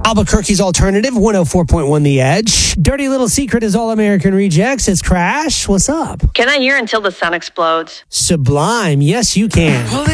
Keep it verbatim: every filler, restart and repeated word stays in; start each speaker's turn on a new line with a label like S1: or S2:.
S1: Albuquerque's Alternative, one oh four point one The Edge. Dirty Little Secret is All American Rejects. It's Crash. What's up?
S2: Can I hear Until the Sun Explodes?
S1: Sublime. Yes, you can.